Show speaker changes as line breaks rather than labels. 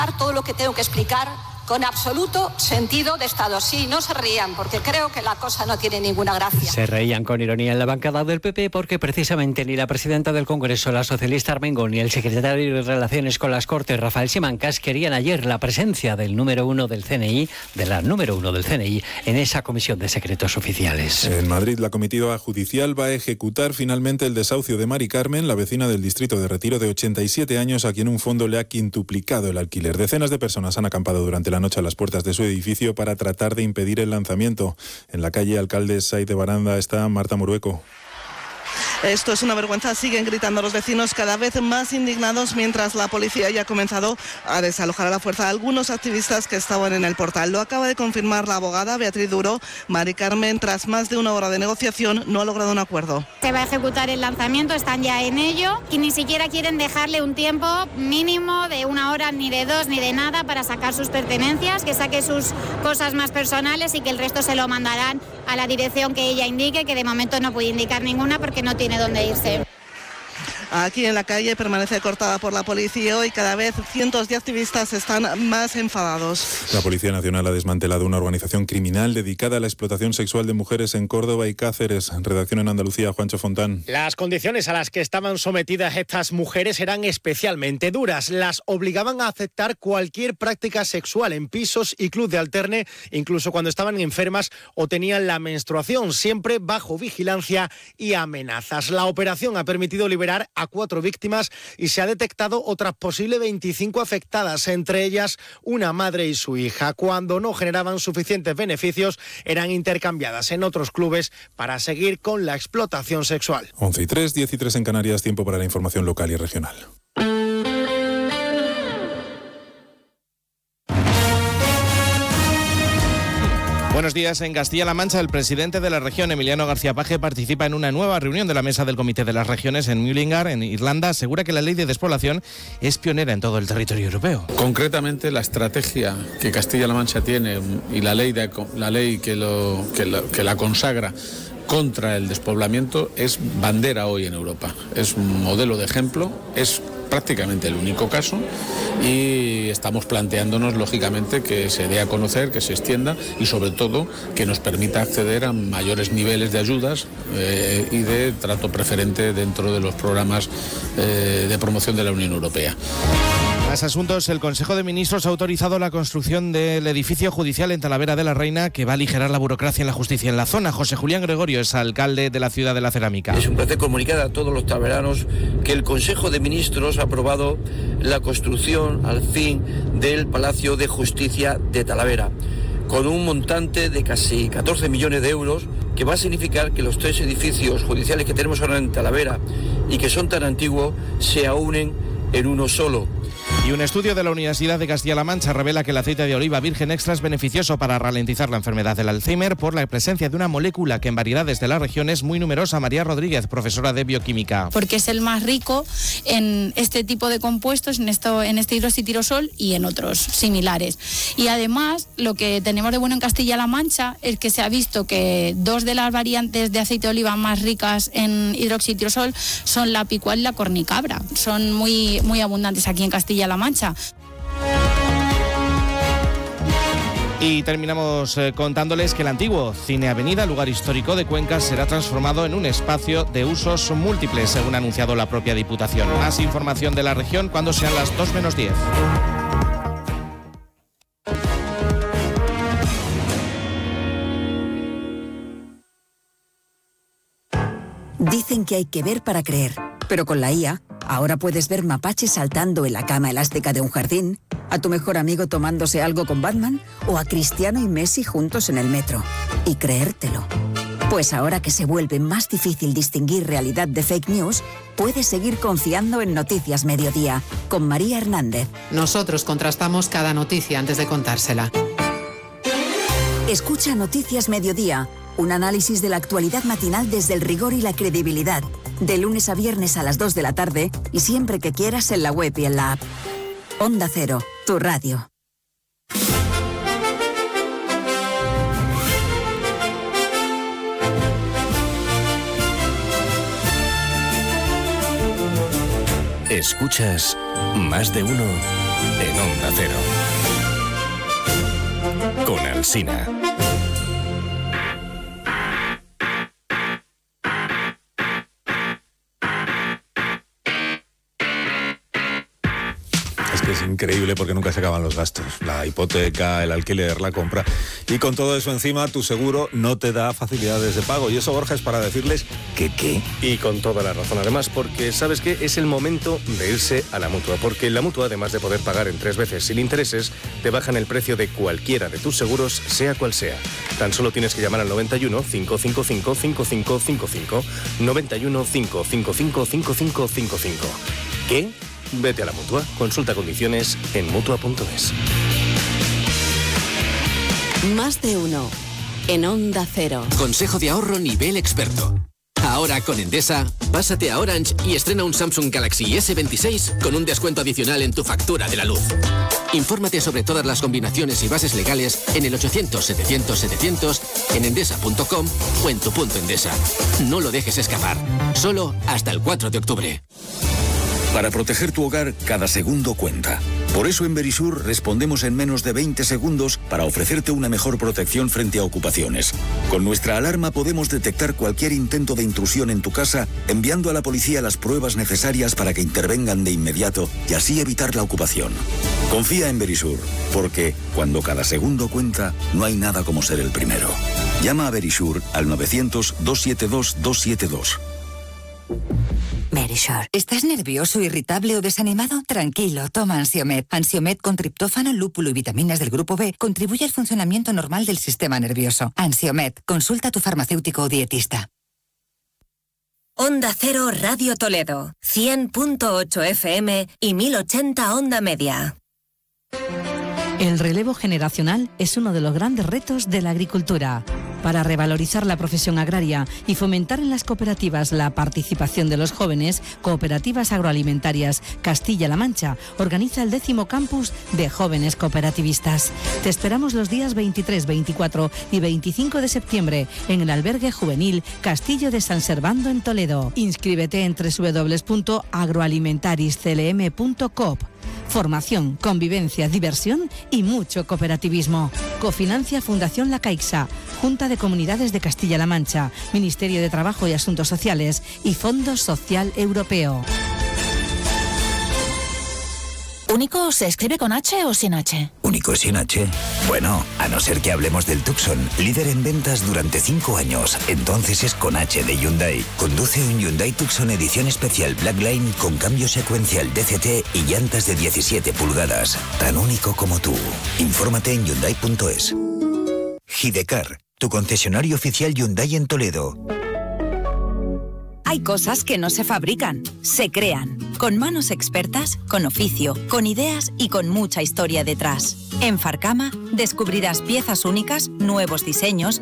todo lo que tengo que explicar con absoluto sentido de Estado. Sí, no se rían, porque creo que la cosa no tiene ninguna gracia.
Se reían con ironía en la bancada del PP porque precisamente ni la presidenta del Congreso, la socialista Armengol, ni el secretario de Relaciones con las Cortes, Rafael Simancas, querían ayer la presencia del número uno del CNI, en esa comisión de secretos oficiales.
En Madrid, la comitiva judicial va a ejecutar finalmente el desahucio de Mari Carmen, la vecina del distrito de Retiro de 87 años, a quien un fondo le ha quintuplicado el alquiler. Decenas de personas han acampado durante la noche a las puertas de su edificio para tratar de impedir el lanzamiento. En la calle Alcalde Saiz de Baranda está Marta Morueco.
Esto es una vergüenza, siguen gritando los vecinos cada vez más indignados mientras la policía ya ha comenzado a desalojar a la fuerza a algunos activistas que estaban en el portal. Lo acaba de confirmar la abogada Beatriz Duro. Mari Carmen, tras más de una hora de negociación, no ha logrado un acuerdo.
Se va a ejecutar el lanzamiento, están ya en ello y ni siquiera quieren dejarle un tiempo mínimo de 1 hora, ni de 2, ni de nada para sacar sus pertenencias, que saque sus cosas más personales y que el resto se lo mandarán a la dirección que ella indique, que de momento no puede indicar ninguna porque no tiene dónde irse.
Aquí en la calle permanece cortada por la policía y cada vez cientos de activistas están más enfadados.
La Policía Nacional ha desmantelado una organización criminal dedicada a la explotación sexual de mujeres en Córdoba y Cáceres. Redacción en Andalucía, Juancho Fontán.
Las condiciones a las que estaban sometidas estas mujeres eran especialmente duras. Las obligaban a aceptar cualquier práctica sexual en pisos y club de alterne, incluso cuando estaban enfermas o tenían la menstruación, siempre bajo vigilancia y amenazas. La operación ha permitido liberar a 4 víctimas y se ha detectado otras posibles 25 afectadas, entre ellas una madre y su hija. Cuando no generaban suficientes beneficios, eran intercambiadas en otros clubes para seguir con la explotación sexual.
11:03, 10:03 en Canarias, tiempo para la información local y regional.
Buenos días. En Castilla-La Mancha, el presidente de la región, Emiliano García Paje, participa en una nueva reunión de la Mesa del Comité de las Regiones en Mullingar, en Irlanda. Asegura que la ley de despoblación es pionera en todo el territorio europeo.
Concretamente, la estrategia que Castilla-La Mancha tiene y la ley que la consagra contra el despoblamiento es bandera hoy en Europa. Es un modelo de ejemplo, es prácticamente el único caso y estamos planteándonos, lógicamente, que se dé a conocer, que se extienda y, sobre todo, que nos permita acceder a mayores niveles de ayudas y de trato preferente dentro de los programas de promoción de la Unión Europea.
Más asuntos. El Consejo de Ministros ha autorizado la construcción del edificio judicial en Talavera de la Reina, que va a aligerar la burocracia en la justicia en la zona. José Julián Gregorio es alcalde de la ciudad de la Cerámica.
Es un placer comunicar a todos los talaveranos que el Consejo de Ministros ha aprobado la construcción, al fin, del Palacio de Justicia de Talavera, con un montante de casi 14 millones de euros, que va a significar que los 3 edificios judiciales que tenemos ahora en Talavera y que son tan antiguos se unen en uno solo.
Y un estudio de la Universidad de Castilla-La Mancha revela que el aceite de oliva virgen extra es beneficioso para ralentizar la enfermedad del Alzheimer por la presencia de una molécula que en variedades de la región es muy numerosa. María Rodríguez, profesora de bioquímica.
Porque es el más rico en este tipo de compuestos, en este hidroxitirosol y en otros similares. Y además, lo que tenemos de bueno en Castilla-La Mancha es que se ha visto que 2 de las variantes de aceite de oliva más ricas en hidroxitirosol son la picual y la cornicabra. Son muy, muy abundantes aquí en Castilla-La Mancha.
Y terminamos contándoles que el antiguo Cine Avenida, lugar histórico de Cuenca, será transformado en un espacio de usos múltiples, según ha anunciado la propia Diputación. Más información de la región cuando sean las 2:10.
Dicen que hay que ver para creer, pero con la IA, ahora puedes ver mapaches saltando en la cama elástica de un jardín, a tu mejor amigo tomándose algo con Batman o a Cristiano y Messi juntos en el metro. Y creértelo. Pues ahora que se vuelve más difícil distinguir realidad de fake news, puedes seguir confiando en Noticias Mediodía, con María Hernández.
Nosotros contrastamos cada noticia antes de contársela.
Escucha Noticias Mediodía, un análisis de la actualidad matinal desde el rigor y la credibilidad, de lunes a viernes a las 2 de la tarde y siempre que quieras en la web y en la app. Onda Cero, tu radio.
Escuchas Más de Uno en Onda Cero. Con Alsina.
Es increíble porque nunca se acaban los gastos. La hipoteca, el alquiler, la compra. Y con todo eso encima, tu seguro no te da facilidades de pago. Y eso, Borja, es para decirles que ¿qué?
Y con toda la razón, además, porque ¿sabes qué? Es el momento de irse a la Mutua. Porque en la Mutua, además de poder pagar en 3 veces sin intereses, te bajan el precio de cualquiera de tus seguros, sea cual sea. Tan solo tienes que llamar al 91 555 5555. 91 555 5555. ¿Qué? Vete a la Mutua. Consulta condiciones en Mutua.es.
Más de uno en Onda Cero.
Consejo de ahorro nivel experto. Ahora con Endesa, pásate a Orange y estrena un Samsung Galaxy S26 con un descuento adicional en tu factura de la luz. Infórmate sobre todas las combinaciones y bases legales en el 800-700-700, en endesa.com o en tu punto Endesa. No lo dejes escapar. Solo hasta el 4 de octubre.
Para proteger tu hogar, cada segundo cuenta. Por eso en Verisur respondemos en menos de 20 segundos para ofrecerte una mejor protección frente a ocupaciones. Con nuestra alarma podemos detectar cualquier intento de intrusión en tu casa, enviando a la policía las pruebas necesarias para que intervengan de inmediato y así evitar la ocupación. Confía en Verisur, porque cuando cada segundo cuenta, no hay nada como ser el primero. Llama a Verisur al 900-272-272.
Verisure. ¿Estás nervioso, irritable o desanimado? Tranquilo, toma Ansiomed. Ansiomed con triptófano, lúpulo y vitaminas del grupo B contribuye al funcionamiento normal del sistema nervioso. Ansiomed. Consulta a tu farmacéutico o dietista.
Onda Cero Radio Toledo. 100.8 FM y 1080 Onda Media.
El relevo generacional es uno de los grandes retos de la agricultura. Para revalorizar la profesión agraria y fomentar en las cooperativas la participación de los jóvenes, Cooperativas Agroalimentarias Castilla-La Mancha organiza el 10º campus de jóvenes cooperativistas. Te esperamos los días 23, 24 y 25 de septiembre en el albergue juvenil Castillo de San Servando en Toledo. Inscríbete en www.agroalimentarisclm.coop. Formación, convivencia, diversión y mucho cooperativismo. Cofinancia Fundación La Caixa, Junta de Comunidades de Castilla-La Mancha, Ministerio de Trabajo y Asuntos Sociales y Fondo Social Europeo.
¿Único se escribe con H o sin H?
¿Único sin H? Bueno, a no ser que hablemos del Tucson, líder en ventas durante 5 años. Entonces es con H de Hyundai. Conduce un Hyundai Tucson edición especial Blackline con cambio secuencial DCT y llantas de 17 pulgadas. Tan único como tú. Infórmate en Hyundai.es. Hidecar, tu concesionario oficial Hyundai en Toledo.
Hay cosas que no se fabrican, se crean. Con manos expertas, con oficio, con ideas y con mucha historia detrás. En Farcama descubrirás piezas únicas, nuevos diseños,